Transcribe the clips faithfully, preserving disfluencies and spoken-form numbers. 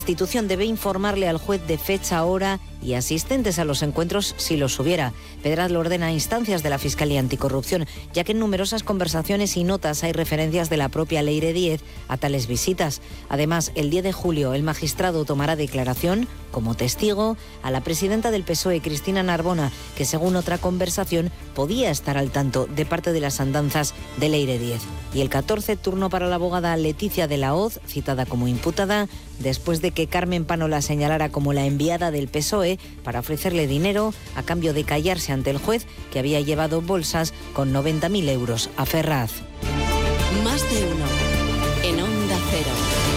La institución debe informarle al juez de fecha, hora y asistentes a los encuentros si los hubiera. Pedraz lo ordena a instancias de la Fiscalía Anticorrupción, ya que en numerosas conversaciones y notas hay referencias de la propia Leire Díez a tales visitas. Además, el diez de julio el magistrado tomará declaración como testigo a la presidenta del P S O E, Cristina Narbona, que según otra conversación podía estar al tanto de parte de las andanzas de Leire Díez. Y el catorce, turno para la abogada Leticia de la Hoz, citada como imputada, después de que Carmen Pano la señalara como la enviada del P S O E para ofrecerle dinero a cambio de callarse ante el juez, que había llevado bolsas con noventa mil euros a Ferraz. Más de uno en Onda Cero.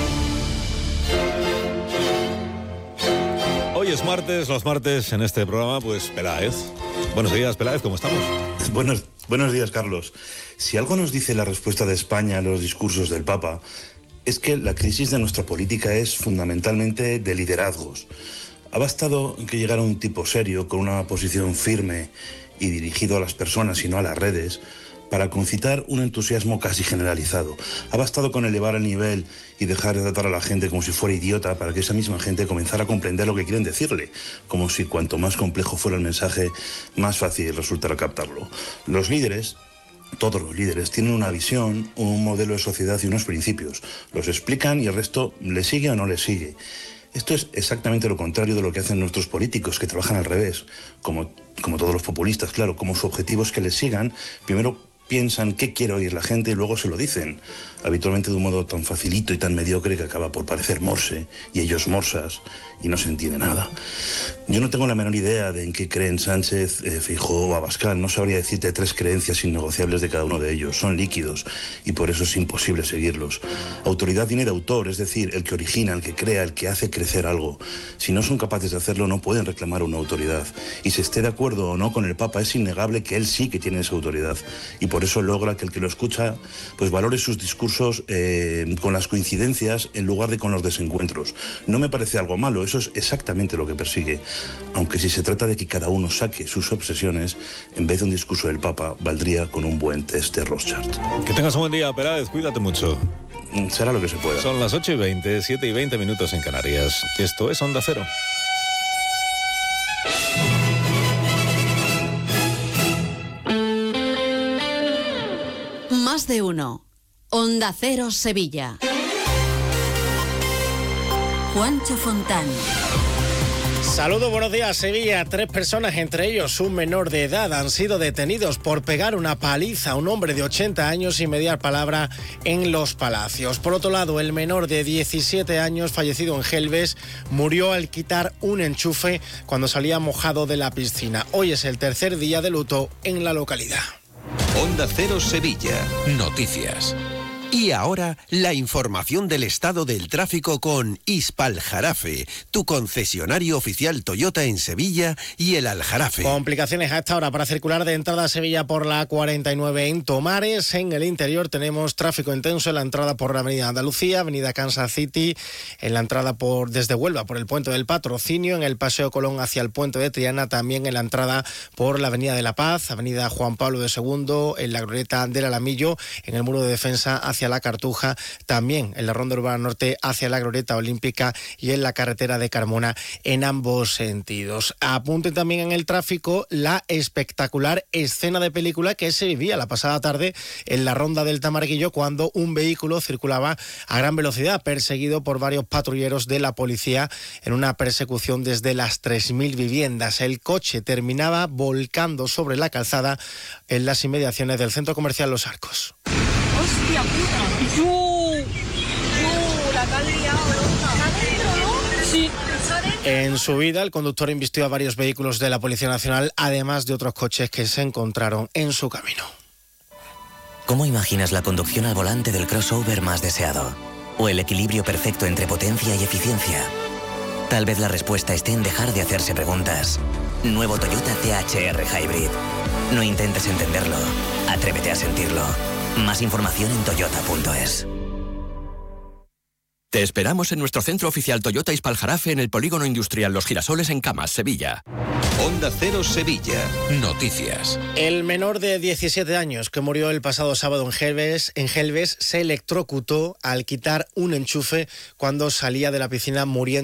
Hoy es martes, los martes en este programa, pues Peláez. Buenos días, Peláez, ¿cómo estamos? Buenos, buenos días, Carlos. Si algo nos dice la respuesta de España a los discursos del Papa, es que la crisis de nuestra política es fundamentalmente de liderazgos. Ha bastado que llegara un tipo serio, con una posición firme y dirigido a las personas y no a las redes, para concitar un entusiasmo casi generalizado. Ha bastado con elevar el nivel y dejar de tratar a la gente como si fuera idiota para que esa misma gente comenzara a comprender lo que quieren decirle, como si cuanto más complejo fuera el mensaje, más fácil resultara captarlo. Los líderes, todos los líderes, tienen una visión, un modelo de sociedad y unos principios. Los explican y el resto le sigue o no le sigue. Esto es exactamente lo contrario de lo que hacen nuestros políticos, que trabajan al revés, como, como todos los populistas, claro, como su objetivo es que les sigan. Primero piensan qué quiere oír la gente y luego se lo dicen, habitualmente de un modo tan facilito y tan mediocre que acaba por parecer morse, y ellos morsas, y no se entiende nada. Yo no tengo la menor idea de en qué creen Sánchez, eh, Feijóo o Abascal. No sabría decirte tres creencias innegociables de cada uno de ellos. Son líquidos y por eso es imposible seguirlos. Autoridad viene de autor, es decir, el que origina, el que crea, el que hace crecer algo. Si no son capaces de hacerlo, no pueden reclamar una autoridad. Y si esté de acuerdo o no con el Papa, es innegable que él sí que tiene esa autoridad. Y por eso logra que el que lo escucha pues valore sus discursos eh, con las coincidencias en lugar de con los desencuentros. No me parece algo malo, eso es exactamente lo que persigue. Aunque si se trata de que cada uno saque sus obsesiones, en vez de un discurso del Papa, valdría con un buen test de Rorschach. Que tengas un buen día, Peláez, cuídate mucho. Será lo que se pueda. Son las ocho y veinte, siete y veinte minutos en Canarias. Esto es Onda Cero. Más de uno. Onda Cero Sevilla. Juancho Fontán. Saludos, buenos días. Sevilla, tres personas, entre ellos un menor de edad, han sido detenidos por pegar una paliza a un hombre de ochenta años y mediar palabra en Los Palacios. Por otro lado, el menor de diecisiete años, fallecido en Gelbes, murió al quitar un enchufe cuando salía mojado de la piscina. Hoy es el tercer día de luto en la localidad. Onda Cero Sevilla. Noticias. Y ahora, la información del estado del tráfico con Hispaljarafe, tu concesionario oficial Toyota en Sevilla y el Aljarafe. Complicaciones a esta hora para circular de entrada a Sevilla por la cuarenta y nueve en Tomares. En el interior tenemos tráfico intenso en la entrada por la avenida Andalucía, avenida Kansas City, en la entrada por desde Huelva por el puente del Patrocinio, en el Paseo Colón hacia el puente de Triana, también en la entrada por la avenida de la Paz, avenida Juan Pablo de segundo, en la glorieta del Alamillo, en el muro de defensa hacia la Cartuja, también en la Ronda Urbana Norte hacia la Glorieta Olímpica y en la carretera de Carmona en ambos sentidos. Apunten también en el tráfico la espectacular escena de película que se vivía la pasada tarde en la Ronda del Tamarguillo cuando un vehículo circulaba a gran velocidad perseguido por varios patrulleros de la policía en una persecución desde las tres mil viviendas. El coche terminaba volcando sobre la calzada en las inmediaciones del centro comercial Los Arcos. ¡Hostia puta! ¡Yo! ¡Yo! La que han liado, ¿no? Sí. En su vida, el conductor invistió a varios vehículos de la Policía Nacional, además de otros coches que se encontraron en su camino. ¿Cómo imaginas la conducción al volante del crossover más deseado? ¿O el equilibrio perfecto entre potencia y eficiencia? Tal vez la respuesta esté en dejar de hacerse preguntas. Nuevo Toyota T H R Hybrid. No intentes entenderlo, atrévete a sentirlo. Más información en toyota punto es. Te esperamos en nuestro centro oficial Toyota Hispaljarafe en el Polígono Industrial Los Girasoles en Camas, Sevilla. Onda Cero Sevilla. Noticias. El menor de diecisiete años que murió el pasado sábado en Gelbes, en Gelbes se electrocutó al quitar un enchufe cuando salía de la piscina muriendo